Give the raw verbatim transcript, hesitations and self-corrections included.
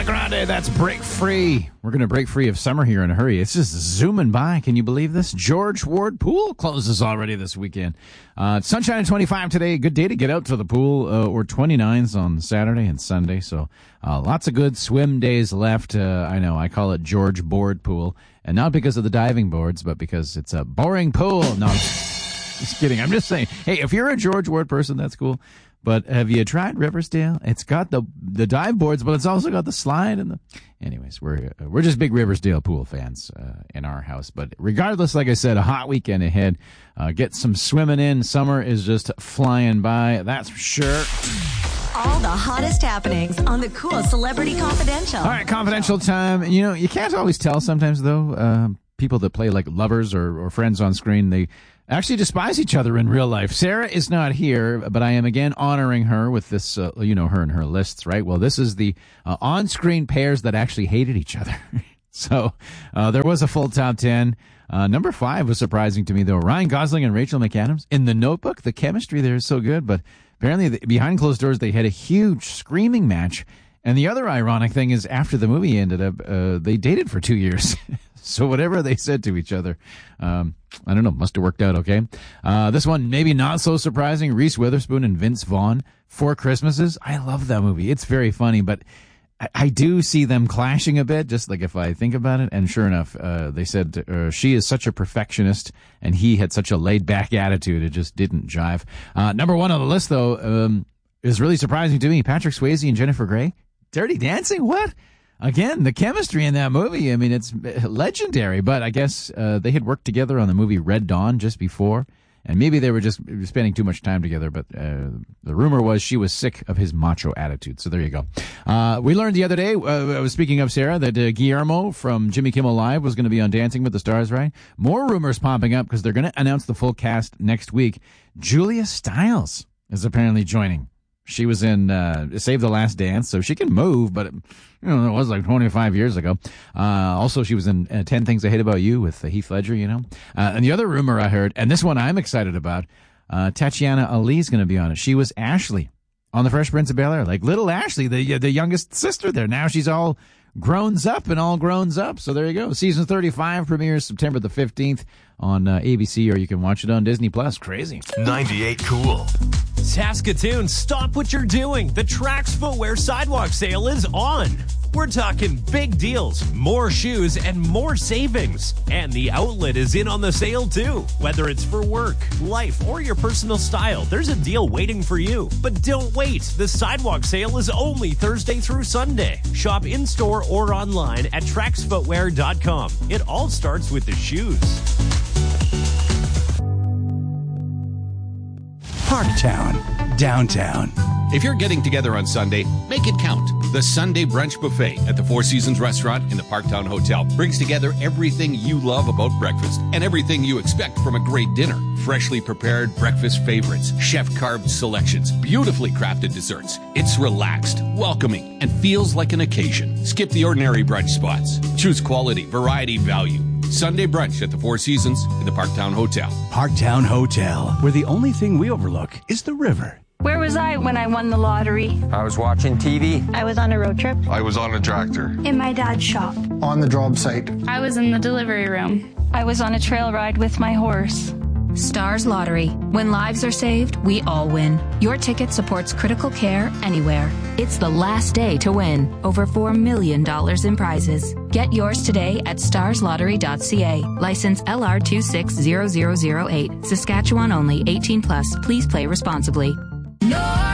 Ariana Grande, that's Break Free. We're going to break free of summer here in a hurry. It's just zooming by. Can you believe this? George Ward Pool closes already this weekend. Uh, sunshine at twenty-five today. Good day to get out to the pool, uh, or twenty-nines on Saturday and Sunday. So uh, lots of good swim days left. Uh, I know, I call it George Board Pool. And not because of the diving boards, but because it's a boring pool. No, just kidding. I'm just saying, hey, if you're a George Ward person, that's cool. But have you tried Riversdale? It's got the the dive boards, but it's also got the slide and the. Anyways, we're uh, we're just big Riversdale pool fans uh, in our house. But regardless, like I said, a hot weekend ahead. Uh, get some swimming in. Summer is just flying by. That's for sure. All the hottest happenings on the Cool Celebrity Confidential. All right, confidential time. You know, you can't always tell sometimes though. Uh, people that play like lovers or, or friends on screen, they actually despise each other in real life. Sarah is not here, but I am again honoring her with this, uh, you know, her and her lists, right? Well, this is the uh, on-screen pairs that actually hated each other. So uh, there was a full top ten. Uh, number five was surprising to me, though. Ryan Gosling and Rachel McAdams. In The Notebook, the chemistry there is so good, but apparently the, behind closed doors, they had a huge screaming match. And the other ironic thing is after the movie ended up, uh, they dated for two years. So whatever they said to each other, um, I don't know, must have worked out okay. Uh, this one, maybe not so surprising. Reese Witherspoon and Vince Vaughn, Four Christmases. I love that movie. It's very funny, but I, I do see them clashing a bit, just like if I think about it. And sure enough, uh, they said uh, she is such a perfectionist and he had such a laid-back attitude. It just didn't jive. Uh, number one on the list, though, um, is really surprising to me. Patrick Swayze and Jennifer Grey. Dirty Dancing? What? Again, the chemistry in that movie, I mean, it's legendary, but I guess uh, they had worked together on the movie Red Dawn just before, and maybe they were just spending too much time together, but uh, the rumor was she was sick of his macho attitude, so there you go. Uh, we learned the other day, uh, I was speaking of Sarah, that uh, Guillermo from Jimmy Kimmel Live was going to be on Dancing with the Stars, right? More rumors popping up because they're going to announce the full cast next week. Julia Stiles is apparently joining. She was in uh, Save the Last Dance, so she can move, but it, you know, it was like twenty-five years ago. Uh, also, she was in uh, ten Things I Hate About You with uh, Heath Ledger, you know. Uh, and the other rumor I heard, and this one I'm excited about, uh, Tatiana Ali is going to be on it. She was Ashley on The Fresh Prince of Bel-Air, like little Ashley, the the youngest sister there. Now she's all grown up and all grown up. So there you go. Season thirty-five premieres September the fifteenth on uh, A B C, or you can watch it on Disney Plus. Crazy. ninety-eight Cool. Saskatoon, stop what you're doing. The Trax Footwear Sidewalk Sale is on. We're talking big deals, more shoes, and more savings. And the outlet is in on the sale too. Whether it's for work, life, or your personal style, there's a deal waiting for you. But don't wait. The Sidewalk Sale is only Thursday through Sunday. Shop in-store or online at trax footwear dot com. It all starts with the shoes. Parktown, downtown. If you're getting together on Sunday, make it count. The Sunday Brunch Buffet at the Four Seasons Restaurant in the Parktown Hotel brings together everything you love about breakfast and everything you expect from a great dinner. Freshly prepared breakfast favorites, chef-carved selections, beautifully crafted desserts. It's relaxed, welcoming, and feels like an occasion. Skip the ordinary brunch spots. Choose quality, variety, value. Sunday brunch at the Four Seasons in the Parktown Hotel. Parktown Hotel, where the only thing we overlook is the river. Where was I when I won the lottery? I was watching T V. I was on a road trip. I was on a tractor. In my dad's shop. On the job site. I was in the delivery room. I was on a trail ride with my horse. Stars Lottery. When lives are saved, we all win. Your ticket supports critical care anywhere. It's the last day to win. Over four million dollars in prizes. Get yours today at stars lottery dot c a. License L R two six zero zero zero eight. Saskatchewan only. eighteen plus. Please play responsibly.